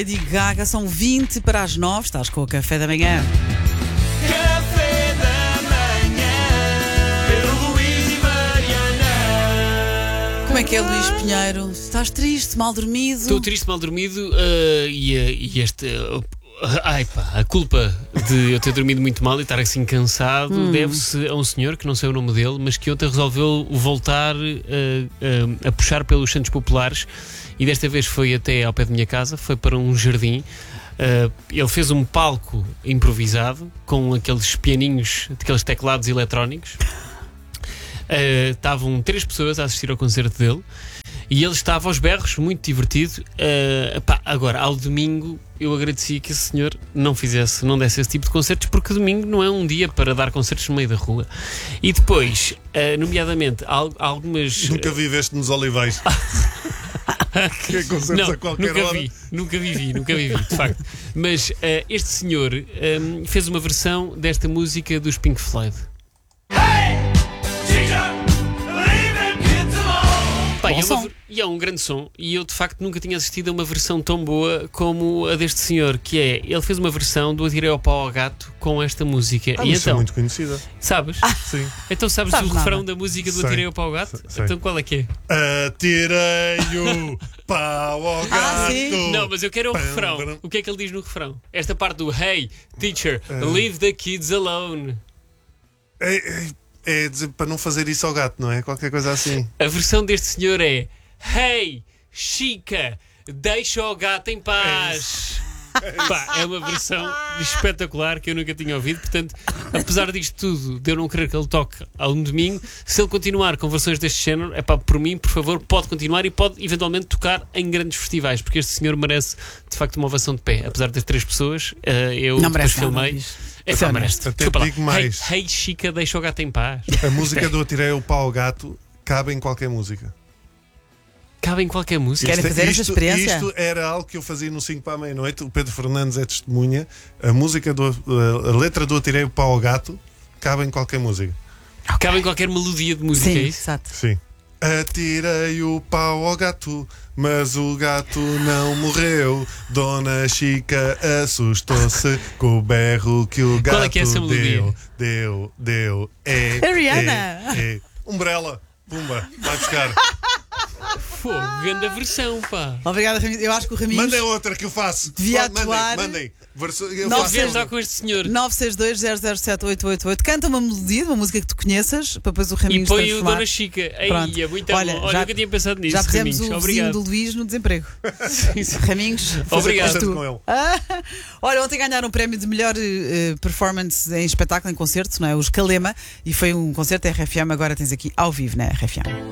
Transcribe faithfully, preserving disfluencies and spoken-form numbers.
Lady Gaga, são vinte para as nove, estás com o Café da Manhã. Café da Manhã, Pedro, Luís e Mariana. Como é que é, Luís Pinheiro? Estás triste, mal dormido? Estou triste, mal dormido uh, e, uh, e este. Uh, ai pá, a culpa de eu ter dormido muito mal e estar assim cansado hum. deve-se a um senhor, que não sei o nome dele, mas que ontem resolveu voltar uh, uh, a puxar pelos Santos Populares e desta vez foi até ao pé da minha casa, foi para um jardim. Uh, ele fez um palco improvisado com aqueles pianinhos, aqueles teclados eletrónicos. Uh, estavam três pessoas a assistir ao concerto dele e ele estava aos berros, muito divertido. Uh, pá, agora, ao domingo, eu agradecia que esse senhor não fizesse, não desse esse tipo de concertos, porque domingo não é um dia para dar concertos no meio da rua. E depois, uh, nomeadamente, há algumas. Nunca viveste nos Olivais. Que é concertos não, a qualquer nunca hora. vi, nunca vivi, nunca vivi, de facto. Mas uh, este senhor um, fez uma versão desta música dos Pink Floyd. Pá, e, é uma, e é um grande som. E eu de facto nunca tinha assistido a uma versão tão boa como a deste senhor, que é, ele fez uma versão do Atirei ao Pau ao Gato com esta música. Ah, e mas então, é muito conhecida. Sabes? Ah, sim. Então sabes, sabes o refrão nada. da música do Sei. Atirei ao Pau ao Gato? Sei. Então qual é que é? Atirei o pau ao gato. Ah, sim. Não, mas eu quero o Pam, refrão. pam. O que é que ele diz no refrão? Esta parte do Hey, teacher, leave the kids alone. É, é, é dizer para não fazer isso ao gato, não é? Qualquer coisa assim. A versão deste senhor é Hey, Chica, deixa o gato em paz. Pá, é uma versão espetacular que eu nunca tinha ouvido. Portanto, apesar disto tudo, de eu não querer que ele toque ao domingo, se ele continuar com versões deste género, é pá, por mim, por favor, pode continuar e pode eventualmente tocar em grandes festivais, porque este senhor merece de facto uma ovação de pé. Apesar das três pessoas, uh, eu Não depois merece nada, filmei. Luís. É pá, merece. Até Desculpa lá. digo mais. Hey, hey, Chica, deixa o gato em paz. A música do Atirei o Pau ao Gato cabe em qualquer música. Cabe em qualquer música. Querem fazer esta experiência? Isto era algo que eu fazia no cinco para a meia-noite. O Pedro Fernandes é testemunha. A música do, a letra do Atirei o Pau ao Gato cabe em qualquer música. Cabe em qualquer melodia de música, Sim, é isso? exato. Sim. Atirei o pau ao gato, mas o gato não morreu. Dona Chica assustou-se com o berro que o gato Qual é que é essa melodia? deu. Deu, deu. É, A Rihanna. é, é. Umbrella. Pumba. Vai buscar. Fogo, grande versão, pá. Obrigada, Raminhos. Eu acho que o Raminhos Mandem outra que eu faço. devia Mandem, atuar. Mandem. Verso- eu Não faço Devias outra. dar com este senhor. nove seis dois zero zero sete oito oito oito. Canta uma melodia de uma música que tu conheças para depois o E Raminhos põe o transformar. Dona Chica. Pronto. Ei, é muito Olha, bom. Olha, já- nunca tinha pensado nisso. Já fizemos Raminhos. o vizinho Obrigado. do Luís no desemprego. Sim, sim. Raminhos, Obrigado. és tu. Com ele. Ah, olha, ontem ganharam o prémio de melhor eh, performance em espetáculo, em concerto, não é? Os Calema, e foi um concerto da R F M. Agora tens aqui ao vivo na R F M.